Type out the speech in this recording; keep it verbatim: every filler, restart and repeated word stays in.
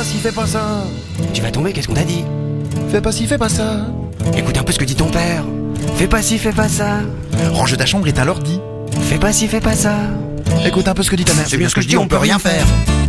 pas ci, fais pas ça. Tu vas tomber, qu'est-ce qu'on t'a dit? Fais pas ci, fais pas ça. Écoute un peu ce que dit ton père. Fais pas ci, fais pas ça. Range ta chambre et t'as l'ordi. Fais pas ci, fais pas ça. Écoute un peu ce que dit ta mère. C'est bien ce que je dis, on peut rien faire.